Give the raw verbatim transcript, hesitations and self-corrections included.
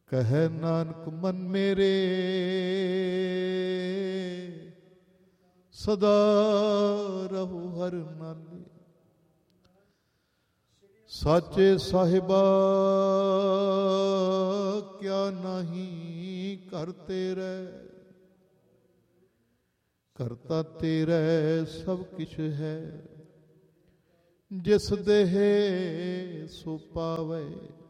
ਕਹੈ ਨਾਨਕ ਮਨ ਮੇਰੇ ਸਦਾ ਰਹੋ ਹਰ ਨਾਲੇ। ਸਾਚੇ ਸਾਹਿਬਾ ਕਿਆ ਨਾਹੀ ਘਰ ਤੇਰੇ, ਕਰਤਾ ਤੇਰੇ ਸਭ ਕਿਛ ਹੈ। ਜਿਸ ਦੇਹ ਸੋ ਪਾਵੇ